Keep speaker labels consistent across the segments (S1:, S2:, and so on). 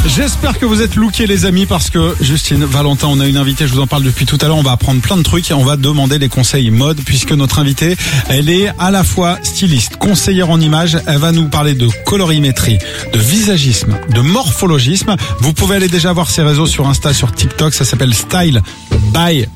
S1: J'espère que vous êtes lookés les amis, parce que Justine, Valentin, on a une invitée, je vous en parle depuis tout à l'heure, on va apprendre plein de trucs et on va demander des conseils mode, puisque notre invitée, elle est à la fois styliste, conseillère en images, elle va nous parler de colorimétrie, de visagisme, de morphologisme. Vous pouvez aller déjà voir ses réseaux sur Insta, sur TikTok, ça s'appelle Style by,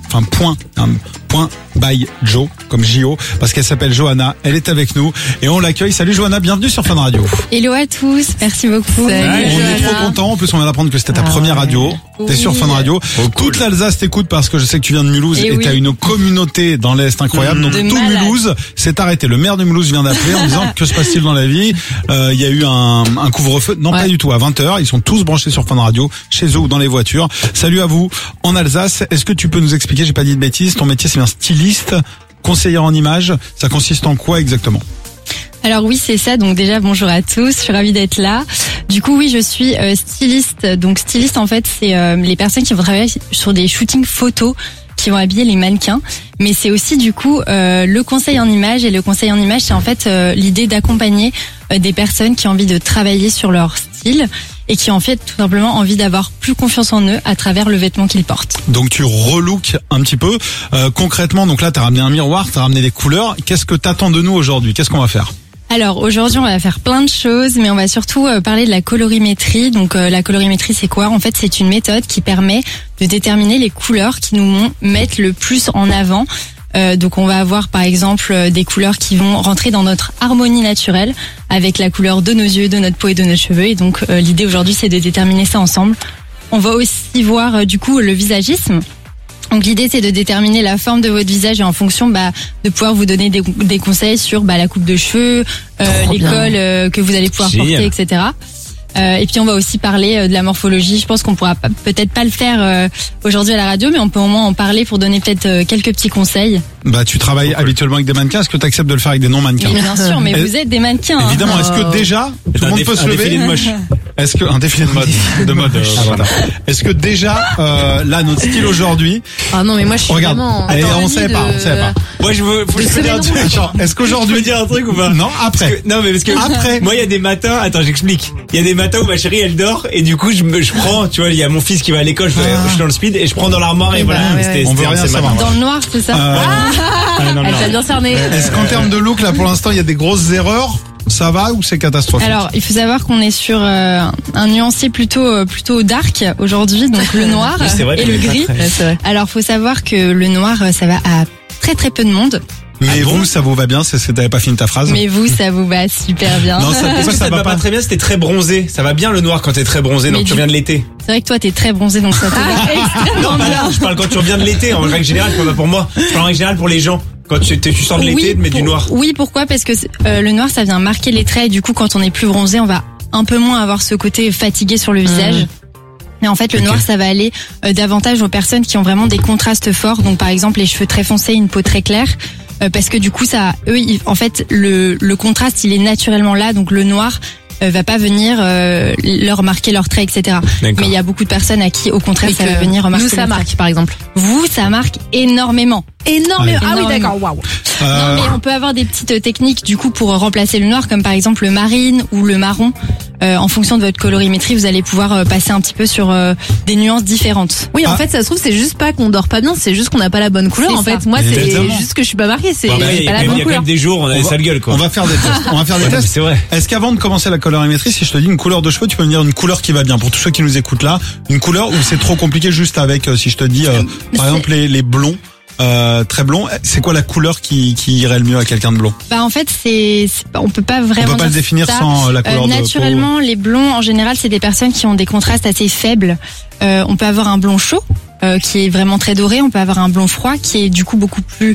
S1: point by Jo, comme J-O, parce qu'elle s'appelle Johanna, elle est avec nous et on l'accueille. Salut Johanna, bienvenue sur Fun Radio.
S2: Hello à tous, merci beaucoup.
S1: On est trop contents, en plus on vient d'apprendre que c'était ta première radio. T'es sur Fun Radio. Toute l'Alsace t'écoute parce que je sais que tu viens de Mulhouse et t'as une communauté dans l'Est incroyable. Donc tout Mulhouse s'est arrêté. Le maire de Mulhouse vient d'appeler en disant que se passe-t-il dans la vie. Il y a eu un couvre-feu. Non, pas du tout. À 20h, ils sont tous branchés sur Fun Radio, chez eux ou dans les voitures. Salut à vous en Alsace. Est-ce que tu peux nous expliquer, j'ai pas dit de bêtises, ton métier c'est bien styliste, conseillère en images. Ça consiste en quoi exactement ?
S2: Alors oui, c'est ça. Donc déjà, bonjour à tous. Je suis ravie d'être là. Du coup, oui, je suis styliste. Donc styliste, en fait, c'est les personnes qui vont travailler sur des shootings photos, qui vont habiller les mannequins. Mais c'est aussi du coup le conseil en images. Et le conseil en images, c'est en fait l'idée d'accompagner des personnes qui ont envie de travailler sur leur style et qui ont en fait tout simplement envie d'avoir plus confiance en eux à travers le vêtement qu'ils portent. Donc
S1: tu relooks un petit peu. Concrètement, donc là, t'as ramené un miroir, t'as ramené des couleurs. Qu'est-ce que t'attends de nous aujourd'hui ? Qu'est-ce qu'on va faire ?
S2: Alors aujourd'hui on va faire plein de choses, mais on va surtout parler de la colorimétrie. Donc la colorimétrie c'est quoi ? En fait c'est une méthode qui permet de déterminer les couleurs qui nous mettent le plus en avant. Donc on va avoir par exemple des couleurs qui vont rentrer dans notre harmonie naturelle avec la couleur de nos yeux, de notre peau et de nos cheveux. Et donc l'idée aujourd'hui c'est de déterminer ça ensemble. On va aussi voir du coup le visagisme. Donc l'idée c'est de déterminer la forme de votre visage et en fonction de pouvoir vous donner des conseils sur la coupe de cheveux, les cols que vous allez pouvoir porter, etc. Et puis on va aussi parler de la morphologie. Je pense qu'on pourra peut-être pas le faire aujourd'hui à la radio, mais on peut au moins en parler pour donner peut-être quelques petits conseils.
S1: Tu travailles habituellement avec des mannequins. Est-ce que tu acceptes de le faire avec des non-mannequins ?
S2: Bien sûr, mais vous êtes des mannequins.
S1: Évidemment. Est-ce que déjà tout le monde peut se lever ?
S3: Un défilé de moche.
S1: Est-ce que un défilé de mode Est-ce que déjà là notre style aujourd'hui ?
S4: Ah non mais moi je suis vraiment.
S1: Allez, on savait pas.
S3: Moi je veux dire un truc.
S1: Est-ce qu'aujourd'hui
S3: je veux dire un truc ou pas ?
S1: Non, après.
S3: Non mais parce que
S1: après.
S3: Moi il y a des matins. Attends, j'explique. Il y a des matins où ma chérie elle dort et du coup je prends. Tu vois, il y a mon fils qui va à l'école. Je suis dans le speed et je prends dans l'armoire et voilà.
S1: On veut rien savoir.
S2: Dans le noir, c'est ça.
S4: Elle t'a bien cerné.
S1: Est-ce qu'en termes de look là pour l'instant il y a des grosses erreurs ? Ça va ou c'est catastrophique ?
S2: Alors, il faut savoir qu'on est sur un nuancier plutôt dark aujourd'hui, donc le noir et le gris. Alors, faut savoir que le noir, ça va à très très peu de monde.
S1: Mais vous, ça vous va bien ? T'avais pas fini ta phrase ?
S2: Mais vous, ça vous va super bien.
S3: Non, ça va pas très bien. C'était très bronzé. Ça va bien le noir quand t'es très bronzé, donc tu reviens de l'été.
S2: C'est vrai que toi, t'es très bronzé, donc ça te va extrêmement bien.
S3: Je parle quand tu reviens de l'été. En règle générale, pas pour moi. Je parle en règle générale pour les gens. Quand tu sors de l'été, de mettre du noir.
S2: Oui, pourquoi ? Parce que le noir, ça vient marquer les traits. Et du coup, quand on est plus bronzé, on va un peu moins avoir ce côté fatigué sur le visage. Mais en fait, le noir, ça va aller davantage aux personnes qui ont vraiment des contrastes forts. Donc, par exemple, les cheveux très foncés, une peau très claire. Parce que du coup, en fait, le contraste, il est naturellement là. Donc, le noir va pas venir leur marquer leurs traits, etc. Mais il y a beaucoup de personnes à qui, au contraire, ça va venir remarquer.
S4: Nous, ça marque, par exemple.
S2: Vous, ça marque énormément.
S4: Énormément. Ah oui, d'accord, waouh.
S2: Non, mais on peut avoir des petites techniques du coup pour remplacer le noir, comme par exemple le marine ou le marron. En fonction de votre colorimétrie, vous allez pouvoir passer un petit peu sur des nuances différentes.
S4: Oui, en fait, ça se trouve, c'est juste pas qu'on dort pas bien, c'est juste qu'on n'a pas la bonne couleur. En fait, moi, c'est juste que je suis pas marquée. C'est pas la bonne couleur.
S3: Il y a quand même des jours, on a des sales gueules, quoi.
S1: On va faire des tests.
S3: C'est vrai.
S1: Est-ce qu'avant de commencer la colorimétrie, si je te dis une couleur de cheveux, tu peux me dire une couleur qui va bien pour tous ceux qui nous écoutent là, une couleur où c'est trop compliqué juste avec, si je te dis, par exemple les blonds. Très blond, c'est quoi la couleur qui irait le mieux à quelqu'un de blond ?
S2: En fait, on peut pas vraiment.
S1: On peut pas le définir sans la couleur de peau.
S2: Naturellement, les blonds en général, c'est des personnes qui ont des contrastes assez faibles. On peut avoir un blond chaud qui est vraiment très doré. On peut avoir un blond froid qui est du coup beaucoup plus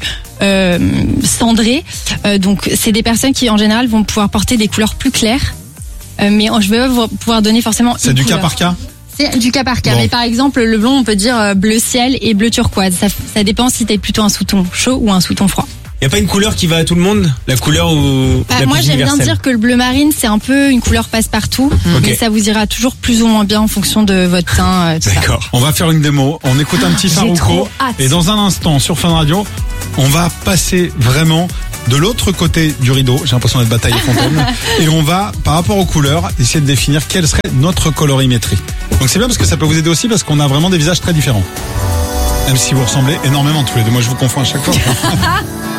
S2: cendré. Donc, c'est des personnes qui en général vont pouvoir porter des couleurs plus claires. Mais je vais pouvoir donner forcément.
S1: C'est du cas par cas ?
S2: C'est du cas par cas. Bon. Mais par exemple, le blond, on peut dire bleu ciel et bleu turquoise. Ça dépend si t'es plutôt un sous-ton chaud ou un sous-ton froid.
S3: Y a pas une couleur qui va à tout le monde? La couleur ou la
S2: moi
S3: plus
S2: j'aime bien
S3: universelle?
S2: dire que le bleu marine c'est un peu une couleur passe-partout, mais ça vous ira toujours plus ou moins bien en fonction de votre teint. Tout ça.
S3: D'accord.
S1: On va faire une démo. On écoute un petit Farruko.
S4: trop hâte.
S1: Et dans un instant, sur Fun Radio, on va passer vraiment de l'autre côté du rideau. J'ai l'impression d'être Bataille Fontaine. Et on va, par rapport aux couleurs, essayer de définir quelle serait notre colorimétrie. Donc c'est bien parce que ça peut vous aider aussi parce qu'on a vraiment des visages très différents. Même si vous ressemblez énormément tous les deux. Moi je vous confonds à chaque fois.